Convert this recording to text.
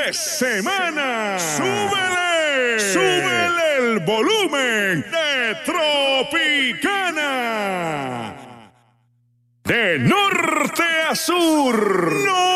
de semana. ¡Súbele! ¡Súbele el volumen de Tropicana! De norte a sur. ¡No!